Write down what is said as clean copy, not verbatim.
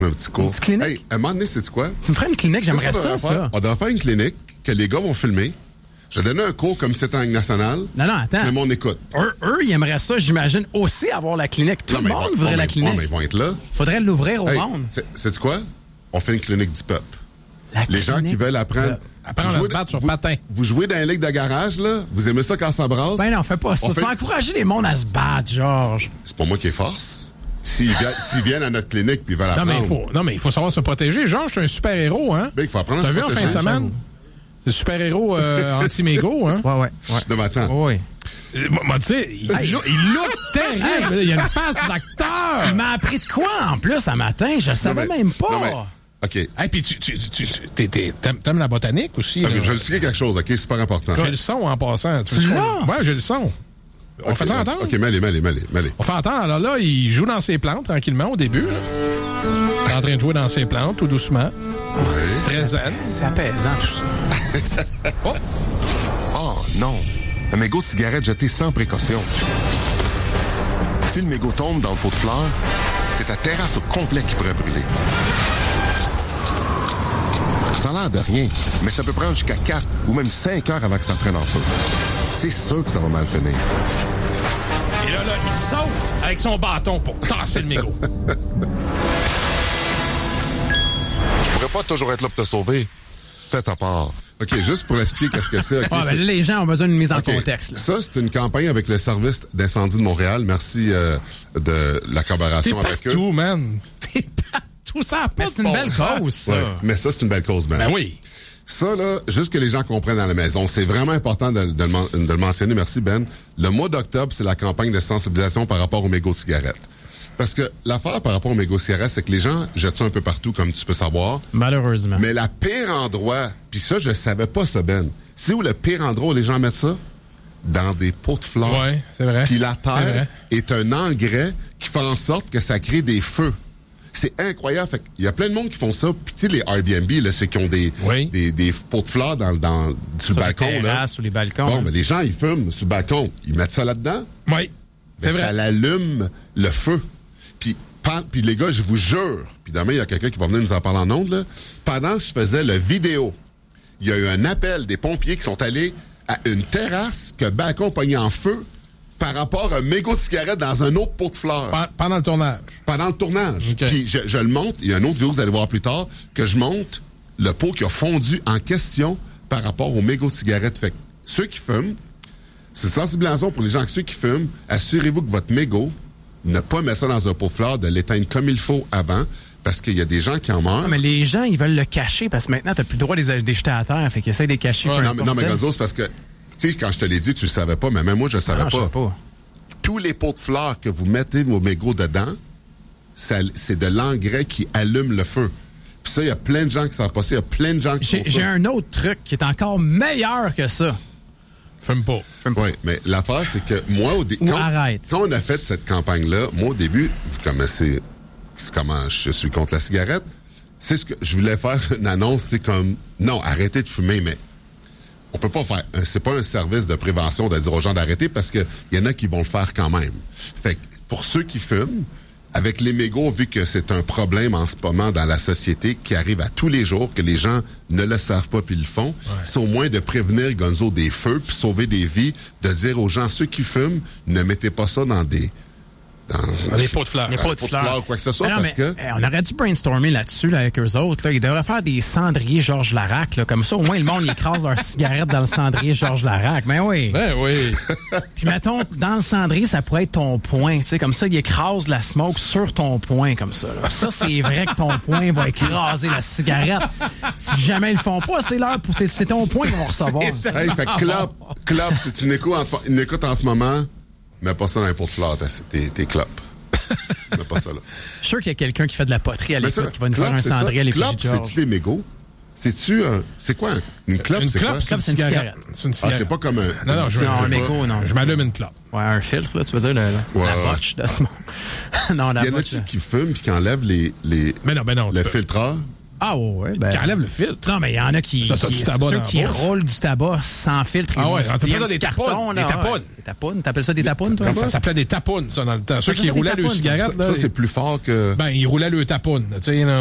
Un petit cours. Une petite clinique? Hey, à un moment donné, c'est quoi? Tu me ferais une clinique, j'aimerais ça. On devrait faire une clinique que les gars vont filmer. Je vais donner un cours comme si c'était en Ligue nationale. Non, attends. Mais mon écoute. Eux, ils aimeraient ça, j'imagine, aussi avoir la clinique. Tout le monde voudrait la clinique. Mais ils vont être là. Faudrait l'ouvrir au monde. C'est quoi? On fait une clinique du peuple. La les gens qui veulent apprendre à se battre sur patin. Vous jouez dans les ligues de garage, là? Vous aimez ça quand ça brasse? Ben non, fais pas ça. Tu vas encourager les mondes à se battre, Georges. C'est pas moi qui force. S'ils viennent à notre clinique puis ils veulent apprendre. Non, mais il faut savoir se protéger. Georges, c'est un super-héros, hein? Ben, il faut apprendre à se protéger. T'as vu en fin de semaine? C'est le super-héros anti-mégo, hein? Ouais. Non, mais attends. Oui. Moi, tu sais, il look terrible. Il y a une face d'acteur. Il m'a appris de quoi, en plus, un matin? Je savais même pas. Non, mais, OK. Et puis, t'aimes la botanique aussi. Okay, je vais vous expliquer quelque chose, OK? C'est super important. J'ai le son en passant. Tu l'as? Ouais, j'ai le son. On fait ça entendre? OK, mêlez. On fait entendre. Alors là, il joue dans ses plantes tranquillement au début. Là. Il est en train de jouer dans ses plantes tout doucement. Ouais. Très zen. C'est apaisant, tout ça. Oh non! Un mégot de cigarette jeté sans précaution. Si le mégot tombe dans le pot de fleurs, c'est ta terrasse au complet qui pourrait brûler. Ça a l'air de rien, mais ça peut prendre jusqu'à 4 ou même 5 heures avant que ça prenne en feu. C'est sûr que ça va mal finir. Et là, il saute avec son bâton pour tasser le mégot. Je pourrais pas toujours être là pour te sauver. Fais ta part. OK, juste pour expliquer qu'est-ce que c'est. Okay, ben, les gens ont besoin d'une mise en contexte. Là. Ça, c'est une campagne avec le service d'incendie de Montréal. Merci de la collaboration avec eux. T'es partout, man. T'es partout, ça pas c'est une belle cause, ça. Ouais, mais ça, c'est une belle cause, man. Ben oui. Ça, là, juste que les gens comprennent dans la maison, c'est vraiment important de le mentionner. Merci, Ben. Le mois d'octobre, c'est la campagne de sensibilisation par rapport aux mégots de cigarettes. Parce que l'affaire par rapport aux mégots de cigarettes, c'est que les gens jettent ça un peu partout, comme tu peux savoir. Malheureusement. Mais la pire endroit, puis ça, je savais pas ça, Ben. C'est où le pire endroit où les gens mettent ça? Dans des pots de fleurs. Oui, c'est vrai. Puis la terre est un engrais qui fait en sorte que ça crée des feux. C'est incroyable. Fait il y a plein de monde qui font ça. Puis tu sais, les Airbnb, là, ceux qui ont des pots de fleurs sur le balcon. Les terrasses, sur les balcons. Bon, mais les gens, ils fument sur le balcon. Ils mettent ça là-dedans. Oui, c'est vrai. Ça l'allume le feu. Puis les gars, je vous jure, puis demain, il y a quelqu'un qui va venir nous en parler en ondes, là. Pendant que je faisais la vidéo, il y a eu un appel des pompiers qui sont allés à une terrasse que le balcon pognait en feu par rapport à un mégot de cigarette dans un autre pot de fleurs. Pendant le tournage? Pendant le tournage. Okay. Puis je le montre, il y a une autre vidéo que vous allez voir plus tard, que je montre le pot qui a fondu en question par rapport au mégot de cigarette. Fait que ceux qui fument, c'est sensibilisation pour les gens, ceux qui fument, assurez-vous que votre mégot, ne pas mettre ça dans un pot de fleurs, de l'éteindre comme il faut avant, parce qu'il y a des gens qui en meurent. Non, mais les gens, ils veulent le cacher, parce que maintenant, t'as plus le droit de les jeter à terre, fait qu'ils essaient de les cacher. Non, mais Gonzo, c'est parce que, tu sais, quand je te l'ai dit, tu le savais pas, mais même moi, je le savais pas. Tous les pots de fleurs que vous mettez vos mégots dedans, c'est de l'engrais qui allume le feu. Puis ça, il y a plein de gens qui s'en passent, il y a plein de gens qui font ça. J'ai un autre truc qui est encore meilleur que ça. Fume pas. Oui, mais l'affaire, c'est que moi, quand on a fait cette campagne-là, moi, au début, c'est comment je suis contre la cigarette, c'est ce que je voulais faire une annonce, c'est comme, non, arrêtez de fumer, mais on peut pas faire, c'est pas un service de prévention de dire aux gens d'arrêter parce que il y en a qui vont le faire quand même. Fait que, pour ceux qui fument, avec les mégots, vu que c'est un problème en ce moment dans la société qui arrive à tous les jours, que les gens ne le savent pas puis le font, c'est au moins de prévenir, Gonzo, des feux puis sauver des vies, de dire aux gens, ceux qui fument, ne mettez pas ça dans des pots de fleurs. Les pots de fleurs. Ou quoi que ce soit, parce que... on aurait dû brainstormer là-dessus là, avec eux autres. Là. Ils devraient faire des cendriers Georges Larac. Là, comme ça, au moins, le monde écrase leur cigarette dans le cendrier Georges Larac. Ben oui. Ben oui. Puis mettons, dans le cendrier, ça pourrait être ton poing. Comme ça, il écrase la smoke sur ton poing, comme ça. Là. Ça, c'est vrai que ton poing va écraser la cigarette. Si jamais ils le font pas, c'est ton poing qu'ils vont recevoir. Hey, fait clope, si tu n'écoutes en ce moment... Mets pas ça dans les pots de fleurs, tes clopes. Mets pas ça là. Je suis sûr qu'il y a quelqu'un qui fait de la poterie à l'écoute qui va nous faire un cendrier à l'effigie de Georges. C'est-tu des mégots? C'est quoi? Une clope, c'est quoi? Une clope, c'est une cigarette. C'est une cigarette. Ah, c'est pas comme un... Non, un mégot, non. Je m'allume une clope. Ouais, un filtre, là, tu veux dire, la botche de ce monde. Non, la botche. Il y en a qui fument puis qui enlèvent le filtreur? Ah ouais, Qui enlève le filtre. Non, mais il y en a qui roulent du tabac sans filtre. Ah ouais, ça s'appelle des tapones. Des tapones. Des tapones. T'appelles ça des tapones, toi? Ça s'appelait des tapones, ça, dans le temps. Ceux qui roulaient le cigarette. Ça, c'est plus fort que... Ben, ils roulaient le tapoune, tu sais,